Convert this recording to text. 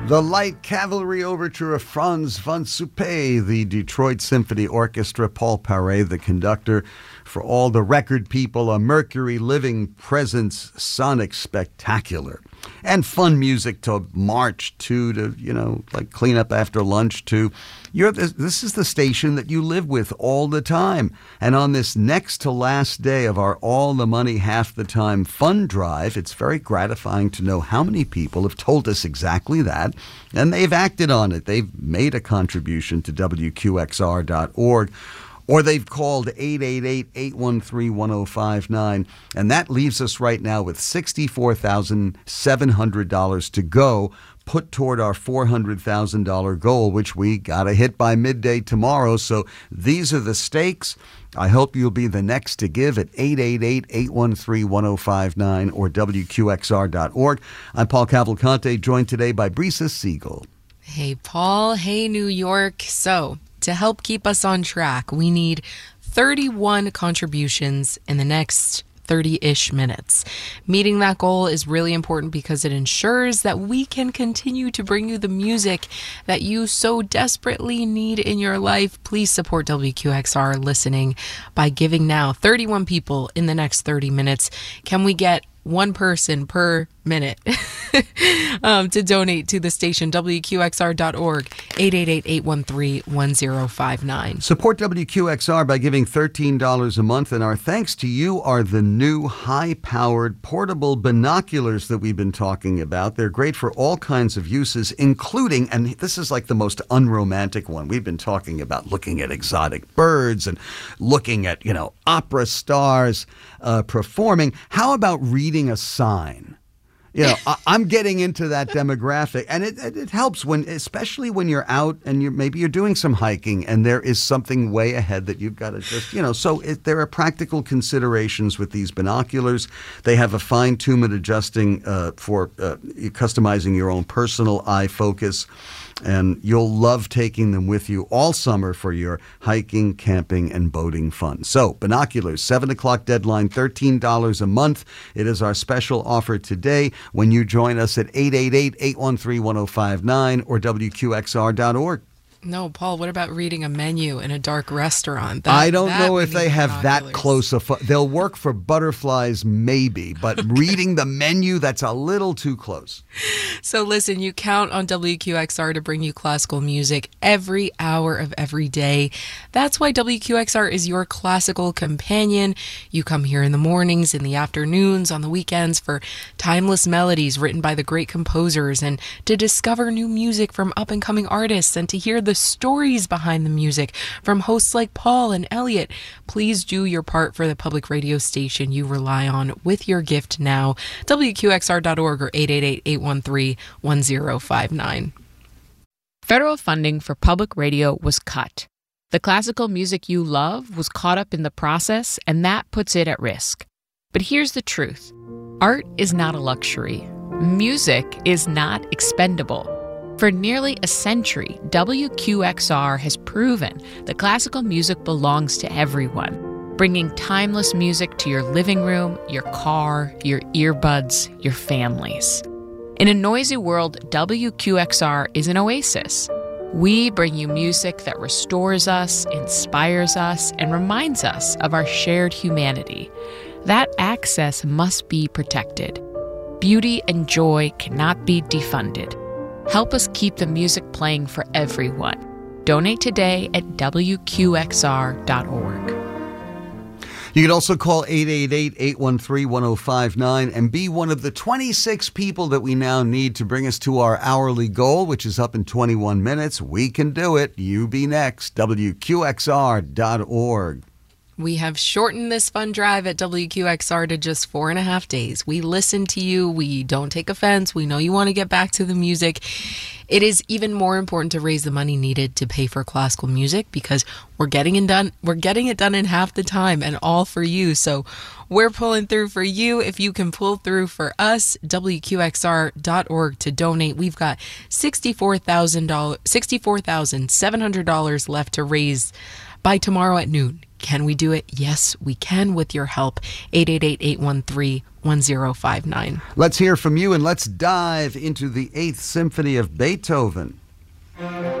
The Light Cavalry Overture of Franz von Suppé, the Detroit Symphony Orchestra, Paul Paré, the conductor. For all the record people, a Mercury Living Presence sonic spectacular. And fun music to march to like clean up after lunch to. This is the station that you live with all the time. And on this next to last day of our All the Money Half the Time fund drive, it's very gratifying to know how many people have told us exactly that. And they've acted on it. They've made a contribution to WQXR.org. Or they've called 888-813-1059. And that leaves us right now with $64,700 to go, put toward our $400,000 goal, which we got to hit by midday tomorrow. So these are the stakes. I hope you'll be the next to give at 888-813-1059 or WQXR.org. I'm Paul Cavalcante, joined today by Brisa Siegel. Hey, Paul. Hey, New York. So, to help keep us on track, we need 31 contributions in the next 30-ish minutes. Meeting that goal is really important because it ensures that we can continue to bring you the music that you so desperately need in your life. Please support WQXR listening by giving now. 31 people in the next 30 minutes. Can we get one person per minute to donate to the station? WQXR.org, 888-813-1059. Support WQXR by giving $13 a month, and our thanks to you are the new high-powered portable binoculars that we've been talking about. They're great for all kinds of uses, including, and this is like the most unromantic one, we've been talking about looking at exotic birds and looking at, opera stars performing. How about reading a sign? I'm getting into that demographic, and it helps especially when you're out and maybe you're doing some hiking and there is something way ahead that you've got to just, so there are practical considerations with these binoculars. They have a fine-tuned adjusting for customizing your own personal eye focus. And you'll love taking them with you all summer for your hiking, camping, and boating fun. So, binoculars, 7 o'clock deadline, $13 a month. It is our special offer today when you join us at 888-813-1059 or WQXR.org. No, Paul, what about reading a menu in a dark restaurant? I don't know if they have that close. They'll work for butterflies, maybe, but reading the menu, that's a little too close. So listen, you count on WQXR to bring you classical music every hour of every day. That's why WQXR is your classical companion. You come here in the mornings, in the afternoons, on the weekends for timeless melodies written by the great composers and to discover new music from up-and-coming artists and to hear the stories behind the music from hosts like Paul and Elliot. Please do your part for the public radio station you rely on with your gift now. WQXR.org or 888-813-1059. Federal funding for public radio was cut. The classical music you love was caught up in the process, and that puts it at risk. But here's the truth. Art is not a luxury. Music is not expendable. For nearly a century, WQXR has proven that classical music belongs to everyone, bringing timeless music to your living room, your car, your earbuds, your families. In a noisy world, WQXR is an oasis. We bring you music that restores us, inspires us, and reminds us of our shared humanity. That access must be protected. Beauty and joy cannot be defunded. Help us keep the music playing for everyone. Donate today at WQXR.org. You can also call 888-813-1059 and be one of the 26 people that we now need to bring us to our hourly goal, which is up in 21 minutes. We can do it. You be next. WQXR.org. We have shortened this fund drive at WQXR to just 4.5 days. We listen to you. We don't take offense. We know you want to get back to the music. It is even more important to raise the money needed to pay for classical music because we're getting it done. We're getting it done in half the time and all for you. So we're pulling through for you. If you can pull through for us, WQXR.org to donate. We've got $64,700 left to raise by tomorrow at noon. Can we do it? Yes, we can with your help. 888-813-1059. Let's hear from you, and let's dive into the 8th Symphony of Beethoven.